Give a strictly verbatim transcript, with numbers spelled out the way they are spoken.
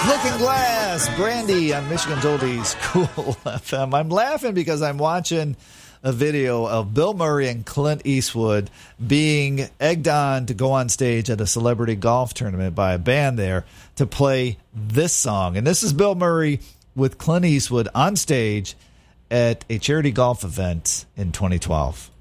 Looking Glass, Brandy on Michigan's Oldies Cool F M. I'm laughing because I'm watching a video of Bill Murray and Clint Eastwood being egged on to go on stage at a celebrity golf tournament by a band there to play this song. And this is Bill Murray with Clint Eastwood on stage at a charity golf event in twenty twelve.